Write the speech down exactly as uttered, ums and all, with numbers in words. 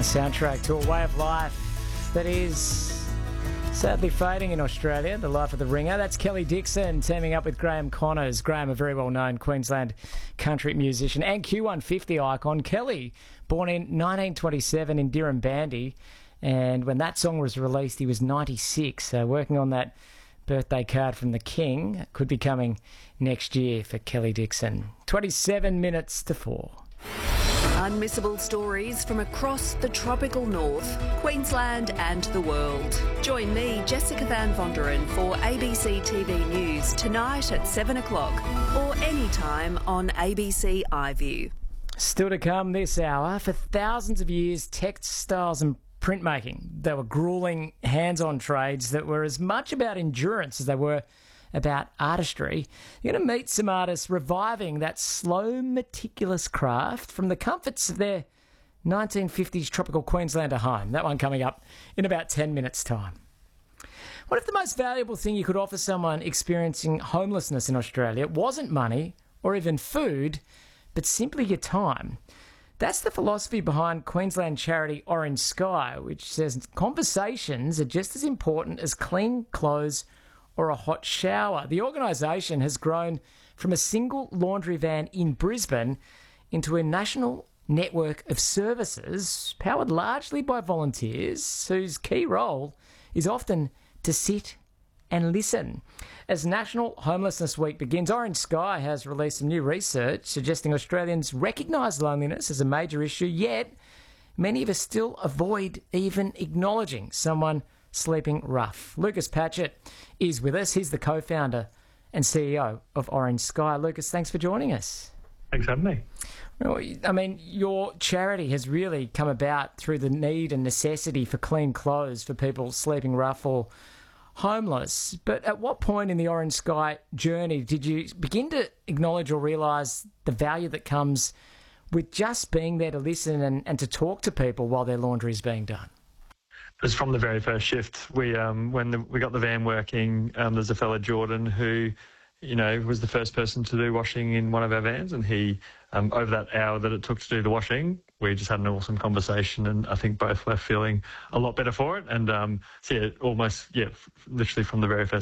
soundtrack to a way of life that is sadly fading in Australia, the life of the ringer. That's Kelly Dixon teaming up with Graham Connors. Graham, a very well-known Queensland country musician and Q one fifty icon. Kelly, born in nineteen twenty-seven in Dirranbandi, and when that song was released, he was ninety-six, so working on that birthday card from the King could be coming next year for Kelly Dixon. twenty-seven minutes to four. Unmissable stories from across the tropical north, Queensland and the world. Join me, Jessica Van Vonderen, for A B C T V News tonight at seven o'clock or anytime on A B C iView. Still to come this hour, for thousands of years, textiles and printmaking, they were gruelling hands-on trades that were as much about endurance as they were about artistry. You're going to meet some artists reviving that slow, meticulous craft from the comforts of their nineteen fifties tropical Queenslander home. That one coming up in about ten minutes' time. What if the most valuable thing you could offer someone experiencing homelessness in Australia wasn't money or even food, but simply your time? That's the philosophy behind Queensland charity Orange Sky, which says conversations are just as important as clean clothes or a hot shower. The organisation has grown from a single laundry van in Brisbane into a national network of services powered largely by volunteers whose key role is often to sit and listen. As National Homelessness Week begins, Orange Sky has released some new research suggesting Australians recognise loneliness as a major issue, yet many of us still avoid even acknowledging someone sleeping rough. Lucas Patchett is with us. He's the co-founder and C E O of Orange Sky. Lucas, thanks for joining us. Thanks for having me. Well, I mean, your charity has really come about through the need and necessity for clean clothes for people sleeping rough or homeless. But at what point in the Orange Sky journey did you begin to acknowledge or realise the value that comes with just being there to listen and, and to talk to people while their laundry is being done? It was from the very first shift. We, um, when the, we got the van working, um, there's a fella, Jordan, who, you know, was the first person to do washing in one of our vans, and he, um, over that hour that it took to do the washing, we just had an awesome conversation, and I think both left feeling a lot better for it. And um, so yeah, almost, yeah, literally from the very first